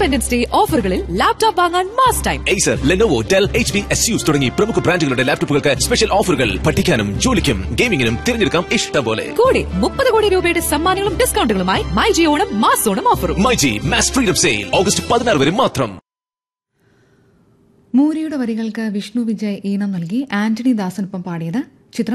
Independence day ഓഫറുകളിൽ laptop വാങ്ങാൻ mass time. Acer, Lenovo, Dell, HP, Asus തുടങ്ങി പ്രമുഖ ബ്രാൻഡുകളുടെ ലാപ്ടോപ്പുകൾക്ക് സ്പെഷ്യൽ ഓഫറുകൾ. പഠിക്കാനും ജോലിക്കും ഗെയിമിംഗിനും തിരഞ്ഞെടുക്കാം ഇഷ്ടം പോലെ. കൂടെ 30 കോടി രൂപയുടെ സമ്മാനങ്ങളും ഡിസ്കൗണ്ടുകളുമായി മൈജി ഓണം മാസ് ഓണം ഓഫറും. MyG mass freedom sale August 16 വരെ മാത്രം. മൂരിയുടെ വരികൾക്ക് വിഷ്ണു വിജയ് ഈണം നൽകി ആന്റണി ദാസിനൊപ്പം പാടിയത്